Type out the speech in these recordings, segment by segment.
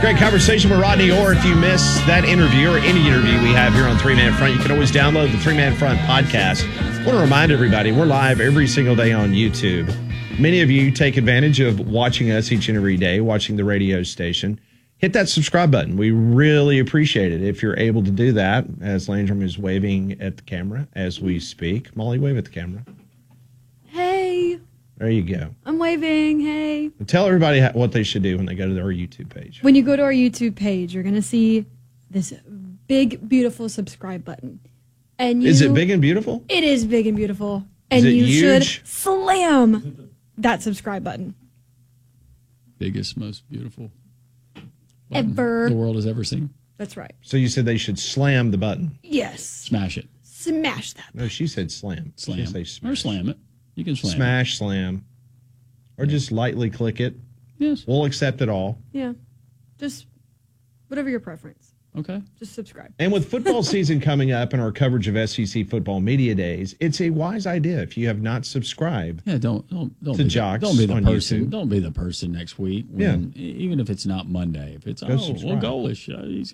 Great conversation with Rodney Orr. If you missed that interview or any interview we have here on Three Man Front, you can always download the Three Man Front podcast. I want to remind everybody, we're live every single day on YouTube. Many of you take advantage of watching us each and every day, watching the radio station. Hit that subscribe button. We really appreciate it if you're able to do that, as Landrum is waving at the camera as we speak. Molly, wave at the camera. Hey. There you go. I'm waving. Hey. Tell everybody what they should do when they go to our YouTube page. When you go to our YouTube page, you're going to see this big, beautiful subscribe button. And Is it big and beautiful? It is big and beautiful. And Is it you huge? should slam that subscribe button. Biggest, most beautiful Ever. the world has ever seen. That's right. So you said they should slam the button. Yes. Smash it. Smash that button. No, she said slam. Slam. She didn't say smash. Or slam it. You can slam Smash, slam. Or just lightly click it. Yes. We'll accept it all. Yeah. Just whatever your preference. Okay. Just subscribe. And with football season coming up and our coverage of SEC football media days, it's a wise idea if you have not subscribed. Yeah, don't to be Jocks don't be the on person. YouTube. Don't be the person next week. When, even if it's not Monday. If it's subscribe. goalish.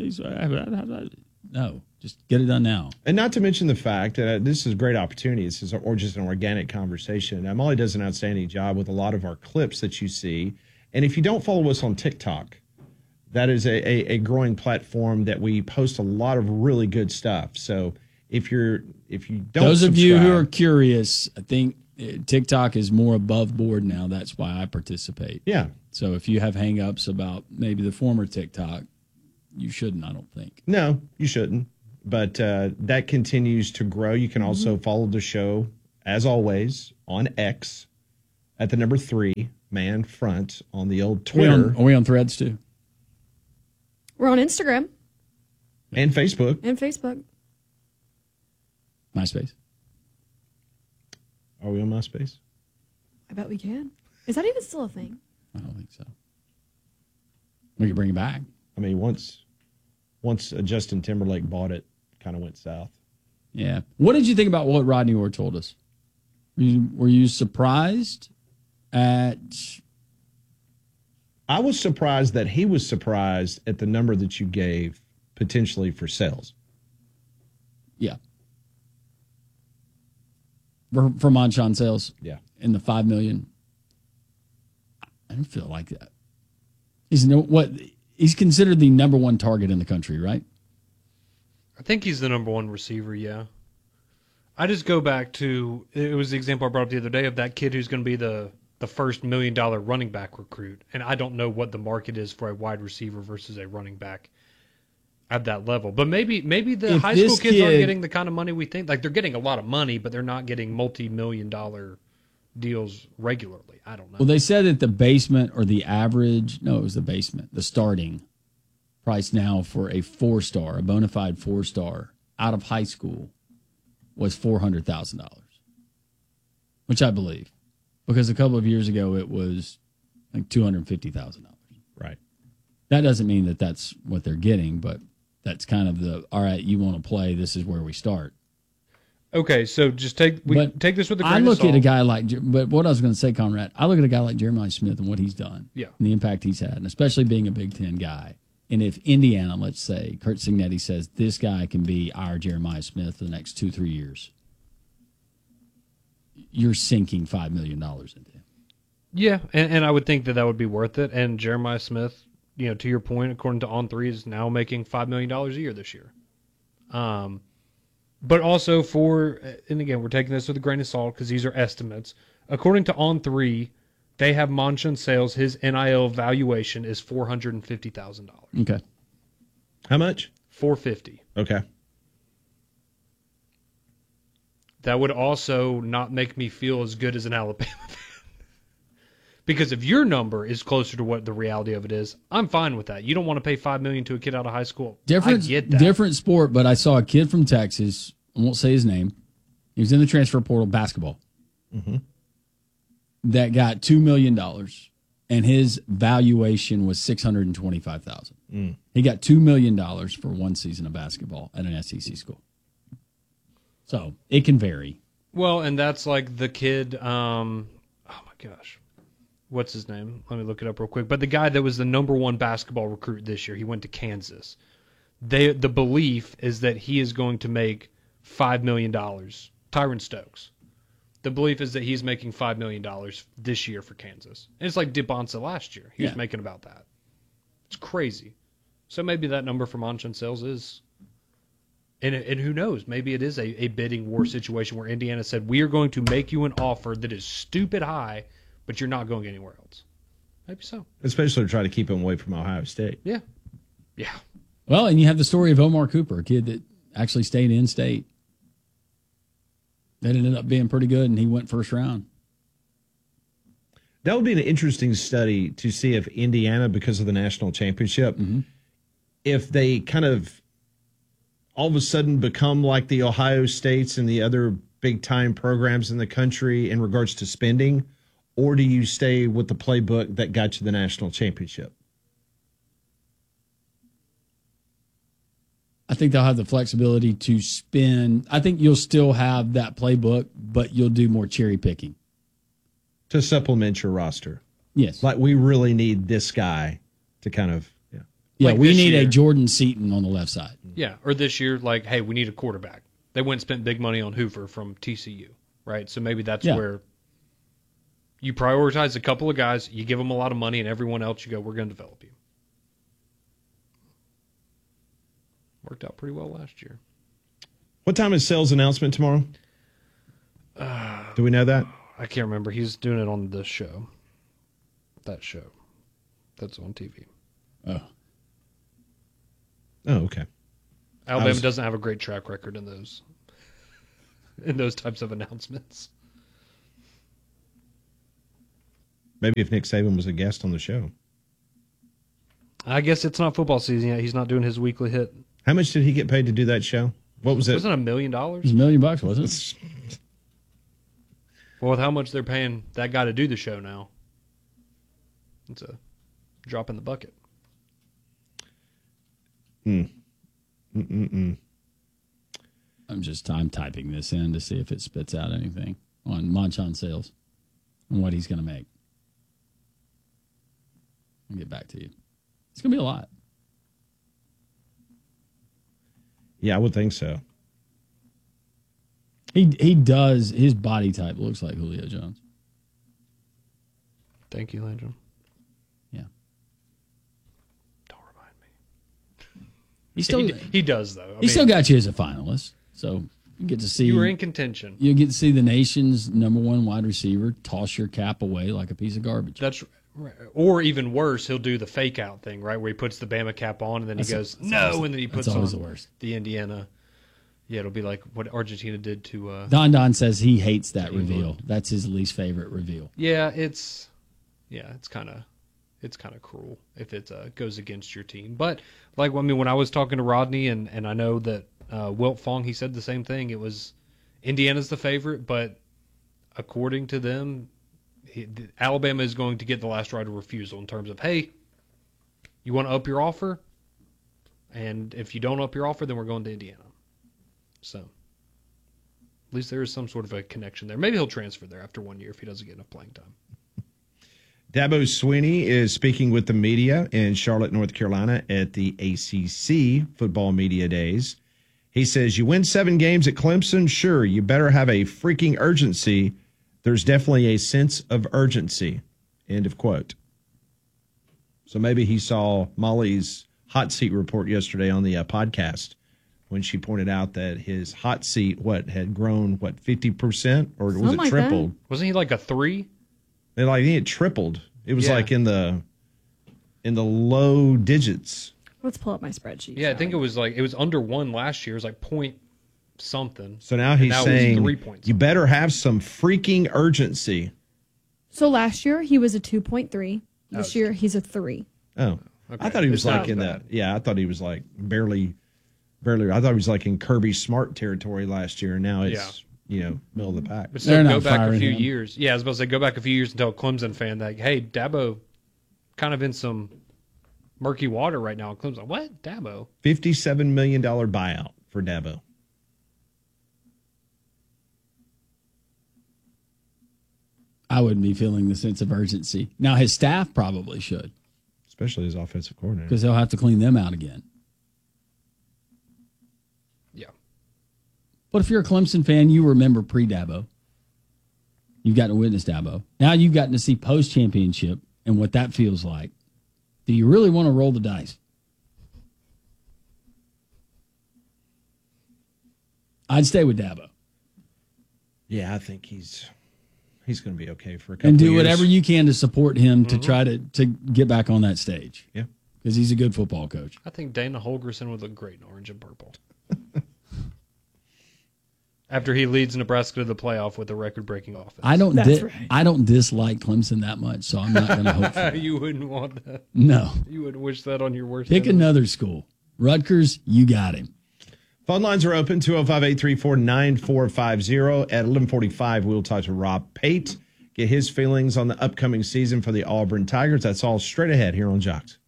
No, just get it done now. And not to mention the fact that this is a great opportunity. This is or just an organic conversation. Now, Molly does an outstanding job with a lot of our clips that you see. And if you don't follow us on TikTok, that is a growing platform that we post a lot of really good stuff. So if you don't, Those of you who are curious, I think TikTok is more above board now. That's why I participate. Yeah. So if you have hang-ups about maybe the former TikTok, you shouldn't, I don't think. No, you shouldn't. But that continues to grow. You can also follow the show, as always, on X at the number 3 Man Front on the old Twitter. Are we on Threads too? We're on Instagram and Facebook. and Facebook. MySpace. Are we on MySpace? I bet we can. Is that even still a thing? I don't think so. We can bring it back. I mean, once Justin Timberlake bought it, kind of went south. Yeah. What did you think about what Rodney Orr told us? Were you surprised at... I was surprised that he was surprised at the number that you gave potentially for sales. Yeah. For Manchin sales? Yeah. In the $5 million? I don't feel like that. He's considered the number one target in the country, right? I think he's the number one receiver, yeah. I just go back to, it was the example I brought up the other day of that kid who's going to be the first $1 million running back recruit. And I don't know what the market is for a wide receiver versus a running back at that level. But maybe the high school kids aren't getting the kind of money we think. Like, they're getting a lot of money, but they're not getting multi-million-dollar deals regularly. I don't know. Well, they said that the basement or the average, no, it was the basement, the starting price now for a 4-star, a bona fide 4-star out of high school was $400,000, which I believe. Because a couple of years ago, it was like $250,000. Right. That doesn't mean that that's what they're getting, but that's kind of all right, you want to play, this is where we start. Okay, so just take this with a grain I of look salt. at a guy like, but what I was going to say, Conrad, I look at a guy like Jeremiah Smith and what he's done. Yeah. And the impact he's had, and especially being a Big Ten guy. And if Indiana, let's say, Kurt Signetti says, this guy can be our Jeremiah Smith for the next 2-3 years, you're sinking $5 million into him. Yeah, and I would think that would be worth it. And Jeremiah Smith, to your point, according to On3, is now making $5 million a year this year. But also and again, we're taking this with a grain of salt because these are estimates. According to On3, they have Manchin sales. His NIL valuation is $450,000. Okay. How much? $450,000. Okay. That would also not make me feel as good as an Alabama fan. Because if your number is closer to what the reality of it is, I'm fine with that. You don't want to pay $5 million to a kid out of high school. I get that. Different sport, but I saw a kid from Texas. I won't say his name. He was in the transfer portal basketball. Mm-hmm. That got $2 million, and his valuation was $625,000. Mm. He got $2 million for one season of basketball at an SEC school. So it can vary. Well, and that's like the kid. Oh my gosh, what's his name? Let me look it up real quick. But the guy that was the number one basketball recruit this year, he went to Kansas. The belief is that he is going to make $5 million. Tyron Stokes. The belief is that he's making $5 million this year for Kansas. And it's like DeBonsa last year. He was making about that. It's crazy. So maybe that number for Monchon Sales is, and who knows, maybe it is a bidding war situation where Indiana said, we are going to make you an offer that is stupid high, but you're not going anywhere else. Maybe so. Especially to try to keep him away from Ohio State. Yeah. Yeah. Well, and you have the story of Omar Cooper, a kid that actually stayed in state. That ended up being pretty good, and he went first round. That would be an interesting study to see if Indiana, because of the national championship, if they kind of all of a sudden become like the Ohio States and the other big-time programs in the country in regards to spending, or do you stay with the playbook that got you the national championship? I think they'll have the flexibility to spend. I think you'll still have that playbook, but you'll do more cherry picking To supplement your roster. Yes. Like, we really need this guy to kind of, Yeah, Like we this need a year. Jordan Seaton on the left side. Yeah. Or this year, like, hey, we need a quarterback. They went and spent big money on Hoover from TCU, right? So maybe that's where you prioritize a couple of guys, you give them a lot of money, and everyone else you go, we're going to develop you. Worked out pretty well last year. What time is sales announcement tomorrow? Do we know that? I can't remember. He's doing it on the show. That show. That's on TV. Oh. Oh, okay. Alabama doesn't have a great track record in those types of announcements. Maybe if Nick Saban was a guest on the show. I guess it's not football season yet. He's not doing his weekly hit. How much did he get paid to do that show? What was it? Wasn't it $1 million? It was $1 million, wasn't it? Well, with how much they're paying that guy to do the show now, it's a drop in the bucket. I'm typing this in to see if it spits out anything on Monchon Sales and what he's going to make. I'll get back to you. It's going to be a lot. Yeah, I would think so. He does. His body type looks like Julio Jones. Thank you, Landon. Yeah. Don't remind me. He does, though. He still got you as a finalist. So you get to see. You were in contention. You get to see the nation's number one wide receiver toss your cap away like a piece of garbage. That's right. Or even worse, he'll do the fake out thing, right? Where he puts the Bama cap on and then he goes, no, and then he puts on the worst. The Indiana. Yeah, it'll be like what Argentina did to. Don says he hates that reveal. That's his least favorite reveal. Yeah, it's kind of cruel if it goes against your team. But like, I mean, when I was talking to Rodney and I know that Wilt Fong, he said the same thing. It was Indiana's the favorite, but according to them, Alabama is going to get the last right of refusal in terms of, hey, you want to up your offer? And if you don't up your offer, then we're going to Indiana. So at least there is some sort of a connection there. Maybe he'll transfer there after 1 year if he doesn't get enough playing time. Dabo Swinney is speaking with the media in Charlotte, North Carolina at the ACC Football Media Days. He says, you win 7 games at Clemson? Sure, you better have a freaking urgency. There's definitely a sense of urgency. End of quote. So maybe he saw Molly's hot seat report yesterday on the podcast when she pointed out that his hot seat, had grown, 50%? Or was Something it like tripled? Wasn't he like a 3? I think it tripled. It was Yeah. like in the low digits. Let's pull up my spreadsheet. Yeah, I think it was under 1 last year. It was like point something. So now he's now it's saying 3 points. you better have some freaking urgency. So last year he was a 2.3. This year he's a 3. Oh, Okay. I thought he was It's not like in bad. that. Yeah, I thought he was like barely. I thought he was like in Kirby Smart territory last year. And now it's middle of the pack. But They're still, go not back a firing few him. years. Yeah, I was about to say, go back a few years and tell a Clemson fan that, hey, Dabo kind of in some murky water right now. And Clemson's like, what? Dabo? $57 million buyout for Dabo. I wouldn't be feeling the sense of urgency. Now, his staff probably should. Especially his offensive coordinator. Because they'll have to clean them out again. Yeah. But if you're a Clemson fan, you remember pre-Dabo. You've gotten to witness Dabo. Now you've gotten to see post-championship and what that feels like. Do you really want to roll the dice? I'd stay with Dabo. Yeah, I think he's going to be okay for a couple And of do years. whatever you can to support him to try to get back on that stage. Yeah. Because he's a good football coach. I think Dana Holgerson would look great in orange and purple. After he leads Nebraska to the playoff with a record-breaking offense. I don't Right. I don't dislike Clemson that much, so I'm not going to hope for it. You wouldn't want that. No. You wouldn't wish that on your worst Pick enemy. another school. Rutgers, you got him. Phone lines are open, 205-834-9450. At 11:45, we'll talk to Rob Pate, get his feelings on the upcoming season for the Auburn Tigers. That's all straight ahead here on Jocks.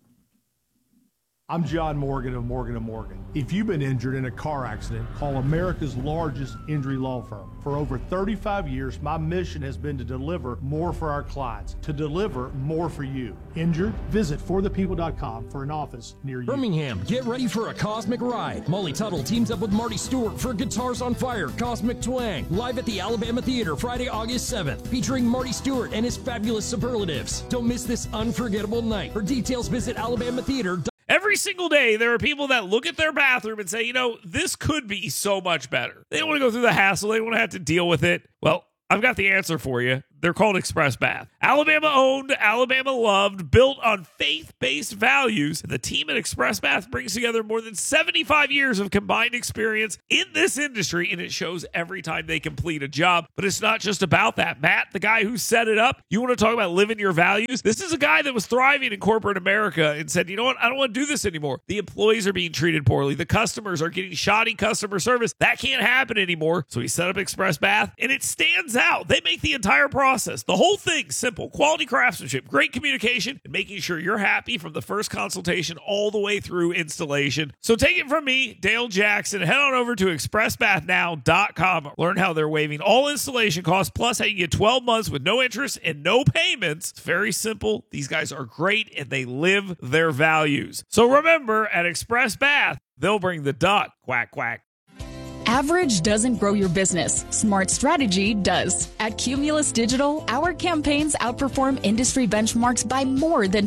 I'm John Morgan of Morgan & Morgan. If you've been injured in a car accident, call America's largest injury law firm. For over 35 years, my mission has been to deliver more for our clients, to deliver more for you. Injured? Visit forthepeople.com for an office near you. Birmingham, get ready for a cosmic ride. Molly Tuttle teams up with Marty Stewart for Guitars on Fire Cosmic Twang, live at the Alabama Theater Friday, August 7th, featuring Marty Stewart and his fabulous superlatives. Don't miss this unforgettable night. For details, visit alabamatheater.com. Every single day, there are people that look at their bathroom and say, this could be so much better. They don't want to go through the hassle. They don't want to have to deal with it. Well, I've got the answer for you. They're called Express Bath. Alabama owned, Alabama loved, built on faith-based values. The team at Express Bath brings together more than 75 years of combined experience in this industry, and it shows every time they complete a job. But it's not just about that. Matt, the guy who set it up, you want to talk about living your values? This is a guy that was thriving in corporate America and said, you know what? I don't want to do this anymore. The employees are being treated poorly. The customers are getting shoddy customer service. That can't happen anymore. So he set up Express Bath, and it stands out. They make the entire process, the whole thing, simple. Quality craftsmanship, great communication, and making sure you're happy from the first consultation all the way through installation. So take it from me, Dale Jackson. Head on over to expressbathnow.com. Learn how they're waiving all installation costs, plus how you get 12 months with no interest and no payments. It's very simple. These guys are great, and they live their values. So remember, at Express Bath, they'll bring the duck. Quack, quack. Average doesn't grow your business. Smart strategy does. At Cumulus Digital, our campaigns outperform industry benchmarks by more than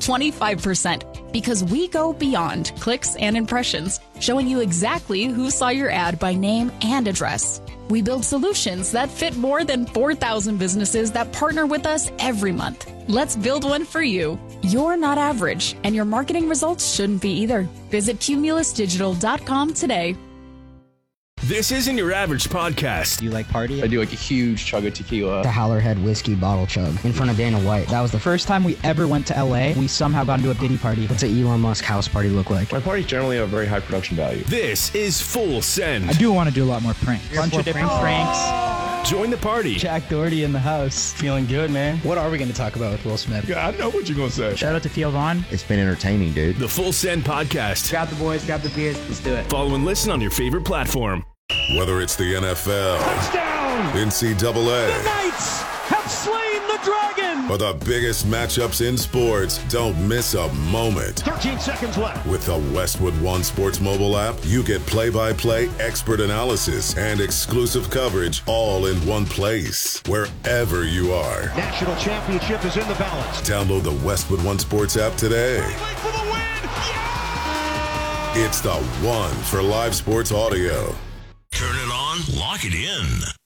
25% because we go beyond clicks and impressions, showing you exactly who saw your ad by name and address. We build solutions that fit more than 4,000 businesses that partner with us every month. Let's build one for you. You're not average, and your marketing results shouldn't be either. Visit cumulusdigital.com today. This isn't your average podcast. Do you like party? I do like a huge chug of tequila. The Howlerhead whiskey bottle chug in front of Dana White. That was the first time we ever went to LA. We somehow got into a Diddy party. What's an Elon Musk house party look like? My parties generally have a very high production value. This is Full Send. I do want to do a lot more pranks. Bunch of different pranks. Join the party. Jack Doherty in the house. Feeling good, man. What are we going to talk about with Will Smith? Yeah, I know what you're going to say. Shout out to Theo Vaughn. It's been entertaining, dude. The Full Send podcast. Grab the boys, grab the beers. Let's do it. Follow and listen on your favorite platform. Whether it's the NFL, touchdown, NCAA, the Knights have slain the dragon, or the biggest matchups in sports, don't miss a moment. 13 seconds left. With the Westwood One Sports mobile app, you get play-by-play expert analysis and exclusive coverage all in one place, wherever you are. National championship is in the balance. Download the Westwood One Sports app today. For the win. Yeah! It's the one for live sports audio. Turn it on, lock it in.